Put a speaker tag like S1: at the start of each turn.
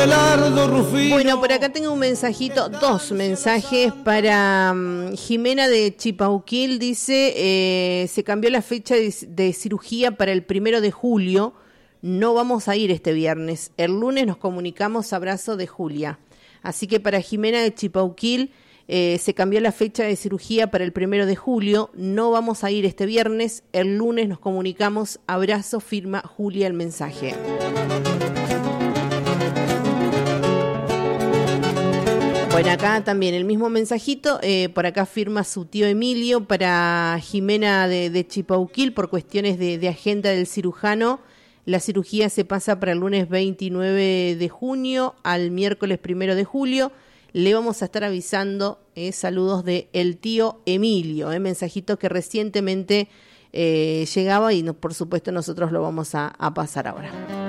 S1: Bueno, por acá tengo un mensajito, dos mensajes para Jimena de Chipauquil. Dice, se cambió la fecha de cirugía para el 1 de julio. No vamos a ir este viernes. El lunes nos comunicamos. Abrazo de Julia. Así que para Jimena de Chipauquil, se cambió la fecha de cirugía para el 1 de julio. No vamos a ir este viernes. El lunes nos comunicamos. Abrazo, firma Julia el mensaje. Bueno, acá también el mismo mensajito, por acá firma su tío Emilio para Jimena de Chipauquil por cuestiones de agenda del cirujano. La cirugía se pasa para el lunes 29 de junio al miércoles 1 de julio. Le vamos a estar avisando, saludos de el tío Emilio, mensajito que recientemente llegaba y por supuesto nosotros lo vamos a pasar ahora.